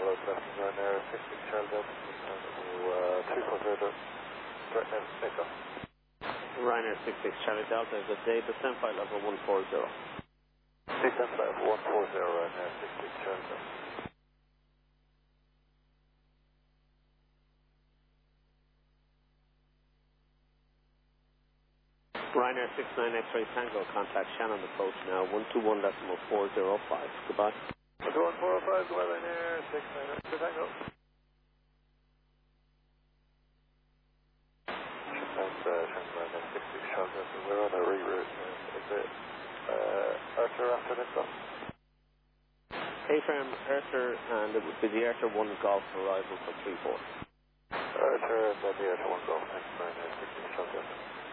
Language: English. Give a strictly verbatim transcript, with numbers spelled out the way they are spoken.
road left and Ryanair six six Charlie Delta, uh, two four zero, direct now, take off. Ryanair six six Charlie Delta, good day, descent flight level one four zero. Descent flight level one four zero, Ryanair six six Charlie Delta. Ryanair six nine X-ray Tango, contact Shannon approach now, one two one decimal four zero five. Goodbye. one two one four zero five, goodbye Ryanair six nine X-ray Tango. That's uh, Shannon Ryanair six six Charlie Delta. We're on a reroute. Uh, is it uh, Arthur after liftoff? A-frame Arthur, and it would be the Arthur one Golf arrival for three four. Arthur and then the Arthur one Golf, next Ryanair six six Charlie Delta.